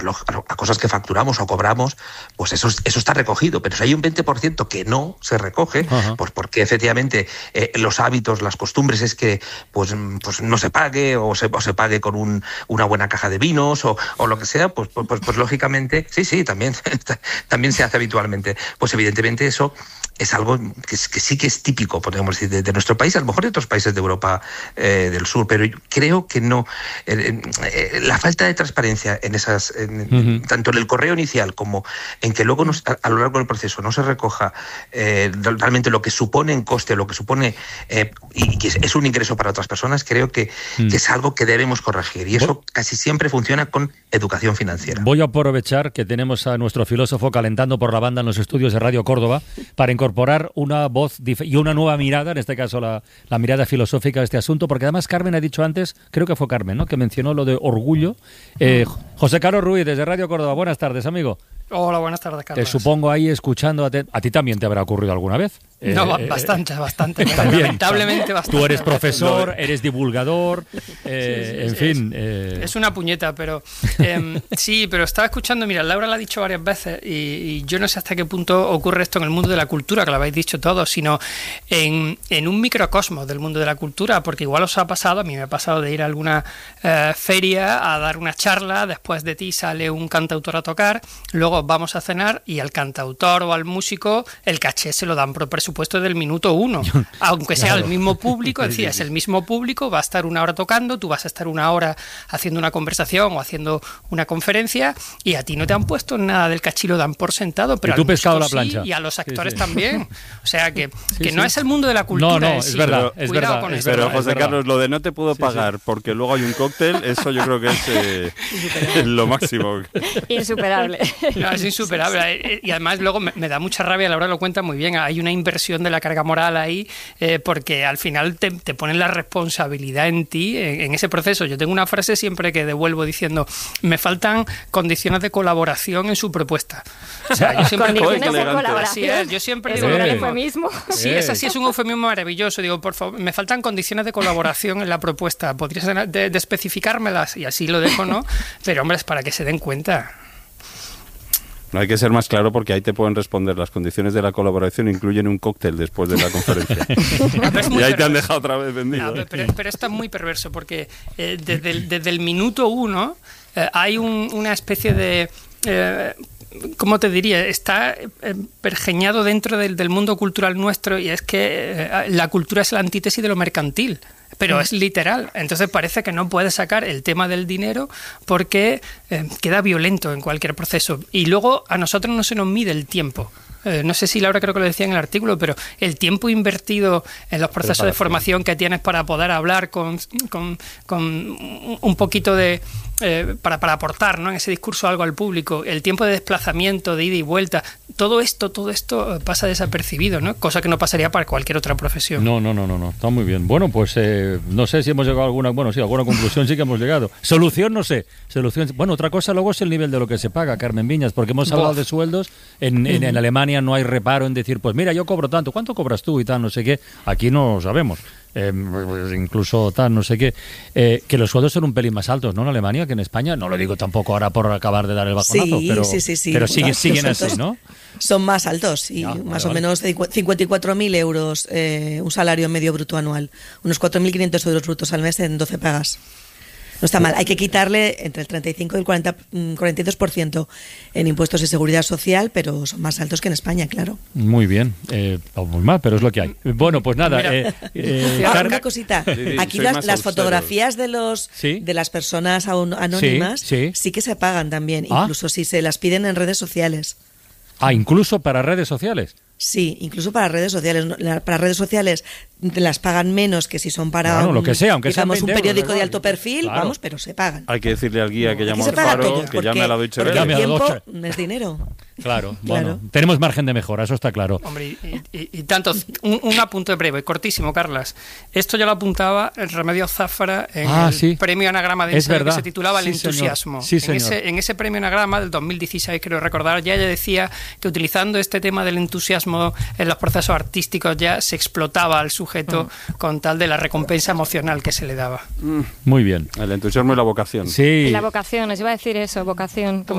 a cosas que facturamos o cobramos, pues eso está recogido. Pero si hay un 20% que no se recoge, pues porque efectivamente los hábitos, las costumbres es que pues no se pague o se pague con una buena caja de vinos o lo que sea, pues lógicamente, sí, también se hace habitualmente. Pues evidentemente eso es algo que sí que es típico, podríamos decir, de nuestro país, a lo mejor de otros países de Europa del Sur, pero creo que no. La falta de transparencia en esas, tanto en el correo inicial como en que luego a lo largo del proceso no se recoja realmente lo que supone en coste, lo que supone y que es un ingreso para otras personas, creo que es algo que debemos corregir, y eso casi siempre funciona con educación financiera. Voy a aprovechar que tenemos a nuestro filósofo calentando por la banda en los estudios de Radio Córdoba para incorporar una voz y una nueva mirada, en este caso la mirada filosófica de este asunto, porque además Carmen ha dicho antes, creo que fue Carmen, ¿no?, que mencionó lo de orgullo. José Carlos Ruiz, desde Radio Córdoba, buenas tardes, amigo. Hola, buenas tardes, Carlos. Te supongo ahí escuchando. ¿A ti también te habrá ocurrido alguna vez? No, bastante. También, lamentablemente bastante. Tú eres profesor, eres divulgador, en fin. Es una puñeta, pero sí, pero estaba escuchando, mira, Laura lo ha dicho varias veces y yo no sé hasta qué punto ocurre esto en el mundo de la cultura, que lo habéis dicho todos, sino en un microcosmos del mundo de la cultura, porque igual os ha pasado, a mí me ha pasado de ir a alguna feria a dar una charla, después de ti sale un cantautor a tocar, luego vamos a cenar y al cantautor o al músico el caché se lo dan por presupuesto del minuto 1, aunque sea el mismo público, es decir, es el mismo público, va a estar una hora tocando, tú vas a estar una hora haciendo una conversación o haciendo una conferencia y a ti no te han puesto nada del caché, lo dan por sentado, pero tú pescado la plancha. Sí, y a los actores también, o sea que no es el mundo de la cultura. No, es verdad, es verdad. Pero José Carlos, lo de no te puedo pagar porque luego hay un cóctel, eso yo creo que es lo máximo. Insuperable. No, es insuperable. Y además luego me da mucha rabia, Laura lo cuenta muy bien, hay una inversión de la carga moral ahí, porque al final te ponen la responsabilidad en ti, en ese proceso. Yo tengo una frase siempre que devuelvo diciendo, me faltan condiciones de colaboración en su propuesta. O sea, yo siempre condiciones de colaboración. Yo siempre ¿Es digo un eufemismo? Sí, es así, es un eufemismo maravilloso. Digo, por favor, me faltan condiciones de colaboración en la propuesta. ¿Podrías de especificármelas? Y así lo dejo, ¿no? Pero, hombre, es para que se den cuenta. No hay que ser más claro porque ahí te pueden responder. Las condiciones de la colaboración incluyen un cóctel después de la conferencia. Y ahí te han dejado otra vez vendido. Pero esto es muy perverso porque desde el minuto 1 hay una especie de... ¿cómo te diría? Está pergeñado dentro del mundo cultural nuestro, y es que la cultura es la antítesis de lo mercantil. Pero es literal. Entonces parece que no puedes sacar el tema del dinero porque queda violento en cualquier proceso. Y luego a nosotros no se nos mide el tiempo. No sé si Laura creo que lo decía en el artículo, pero el tiempo invertido en los procesos de formación que tienes para poder hablar con un poquito de... para aportar, ¿no?, en ese discurso algo al público, el tiempo de desplazamiento, de ida y vuelta, todo esto pasa desapercibido, ¿no? Cosa que no pasaría para cualquier otra profesión. No, está muy bien. Bueno, pues no sé si hemos llegado a alguna conclusión sí que hemos llegado. Solución, no sé. Bueno, otra cosa luego es el nivel de lo que se paga, Carmen Viñas, porque hemos hablado de sueldos. En Alemania no hay reparo en decir, pues mira, yo cobro tanto, ¿cuánto cobras tú y tal, no sé qué? Aquí no lo sabemos. Incluso tal, no sé qué, que los sueldos son un pelín más altos, ¿no?, en Alemania que en España. No lo digo tampoco ahora por acabar de dar el bajonazo, pero siguen así, ¿no? Son más altos, y más o menos 54.000 euros, un salario medio bruto anual, unos 4.500 euros brutos al mes en 12 pagas. No está mal, hay que quitarle entre el 35 y el 42% en impuestos y seguridad social, pero son más altos que en España, claro. Muy bien, muy mal, pero es lo que hay. Bueno, pues nada. Una cosita, aquí las fotografías de las personas anónimas sí que se pagan también, incluso si se las piden en redes sociales. ¿Incluso para redes sociales? Sí, incluso para redes sociales. Para redes sociales las pagan menos que si son para lo que sea, aunque digamos, un periódico euros, de alto perfil, claro. pero se pagan. Hay que decirle al guía que llama al Faro, que llame a la Deutsche Welle. El tiempo es dinero. Claro, bueno, tenemos margen de mejora, eso está claro. Hombre, y tanto, un apunte breve, cortísimo, Carlas. Esto ya lo apuntaba el Remedios Záfara en el premio Anagrama de ensayo que se titulaba El entusiasmo. Sí, señor. En ese premio Anagrama del 2016, creo recordar, ya ella decía que utilizando este tema del entusiasmo en los procesos artísticos ya se explotaba al sujeto con tal de la recompensa emocional que se le daba. Muy bien. El entusiasmo y la vocación. Sí. Y la vocación, os iba a decir eso, vocación.